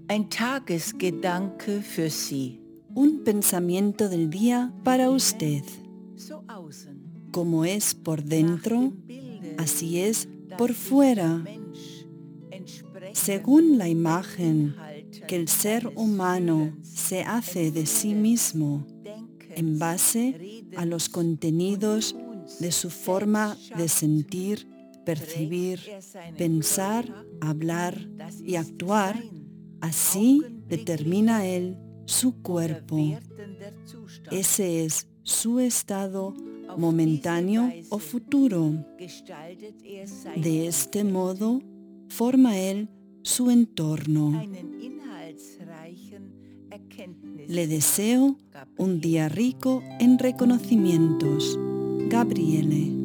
Ein Tagesgedanke für Sie. Un pensamiento del día para usted. So außen, Como es por nach dentro, dem Bilde, así es das por sich der fuera. Mensch entsprechend Según la den imagen Inhalten que el ser eines humano Fühlens, se hace de sí Empfindens, mismo Denkens, en base a Redens los contenidos und Tuns de su forma selbst de schafft, sentir, percibir, trägt seinen pensar, Körper, hablar das y ist actuar, sein así determina augenblicklicher él su oder cuerpo. wertender Zustand. Ese es su estado Auf momentáneo diese o Weise futuro. gestaltet sein De este Umfeld, modo forma él su entorno. einen inhaltsreichen Le Erkenntnistag. deseo un día rico en reconocimientos. Gabriele.